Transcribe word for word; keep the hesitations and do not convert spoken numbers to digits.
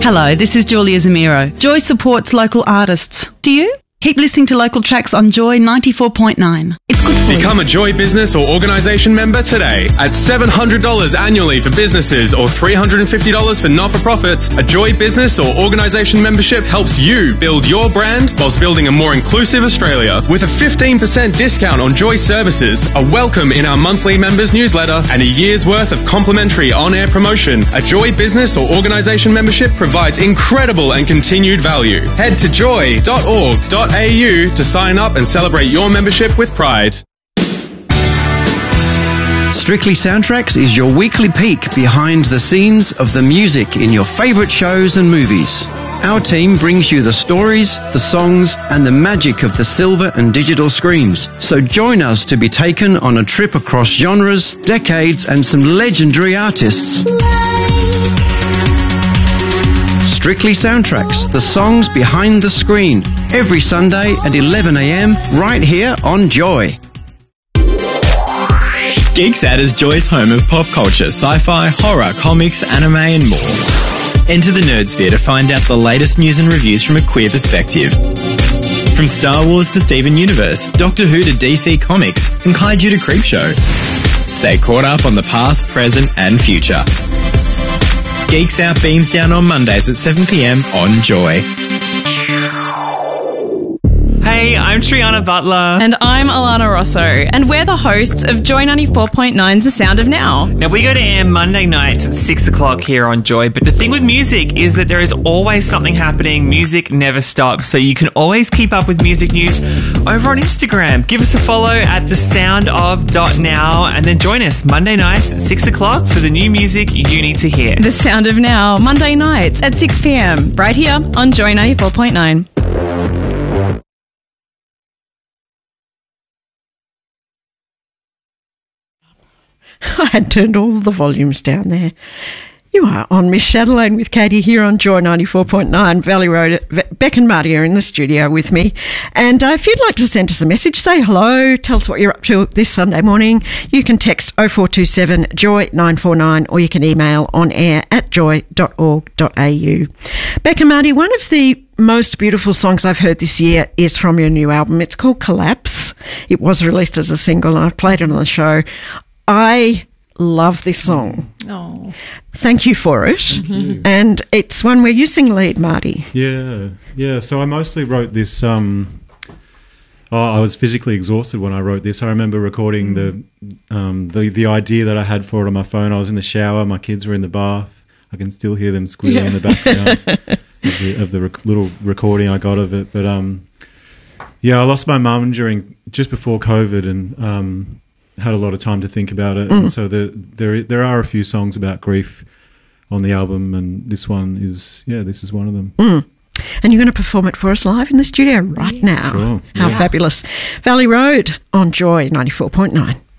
Hello, this is Julia Zamiro. Joy supports local artists. Do you? Keep listening to local tracks on Joy ninety-four point nine. It's good for Become you. a Joy business or organisation member today. At seven hundred dollars annually for businesses or three hundred fifty dollars for not-for-profits, a Joy business or organisation membership helps you build your brand whilst building a more inclusive Australia. With a fifteen percent discount on Joy services, a welcome in our monthly members newsletter, and a year's worth of complimentary on-air promotion, a Joy business or organisation membership provides incredible and continued value. Head to joy dot org dot a u to sign up and celebrate your membership with pride. Strictly Soundtracks is your weekly peek behind the scenes of the music in your favourite shows and movies. Our team brings you the stories, the songs, and the magic of the silver and digital screens. So join us to be taken on a trip across genres, decades, and some legendary artists. Strictly Soundtracks, the songs behind the screen, every Sunday at eleven a m right here on Joy. Geeksat is Joy's home of pop culture, sci-fi, horror, comics, anime and more. Enter the Nerdsphere to find out the latest news and reviews from a queer perspective. From Star Wars to Steven Universe, Doctor Who to D C Comics, and Kaiju to Creepshow. Stay caught up on the past, present and future. Geeks Out beams down on Mondays at seven p m on Joy. Hey, I'm Triana Butler. And I'm Alana Rosso, and we're the hosts of Joy ninety-four point nine's The Sound of Now. Now, we go to air Monday nights at six o'clock here on Joy, but the thing with music is that there is always something happening. Music never stops, so you can always keep up with music news over on Instagram. Give us a follow at the sound of dot now, and then join us Monday nights at six o'clock for the new music you need to hear. The Sound of Now, Monday nights at six p m, right here on Joy ninety-four point nine. I had turned all the volumes down there. You are on Miss Chatelaine with Katie here on Joy ninety-four point nine, Valley Road. Beck and Marty are in the studio with me. And uh, if you'd like to send us a message, say hello, tell us what you're up to this Sunday morning, you can text oh four two seven joy nine four nine or you can email on air at joy dot org dot a u. Beck and Marty, one of the most beautiful songs I've heard this year is from your new album. It's called Collapse. It was released as a single and I've played it on the show. I love this song. Oh, thank you for it. You. And it's one where you sing lead, Marty. Yeah, yeah. So I mostly wrote this. Um, oh, I was physically exhausted when I wrote this. I remember recording the um, the the idea that I had for it on my phone. I was in the shower. My kids were in the bath. I can still hear them squealing yeah. in the background of the, of the rec- little recording I got of it. But um, yeah, I lost my mum during just before COVID, and um. had a lot of time to think about it, mm. and so the, there there are a few songs about grief on the album, and this one is yeah this is one of them. Mm. And you're going to perform it for us live in the studio right now. Sure. How yeah. fabulous. Valley Road on Joy ninety-four point nine.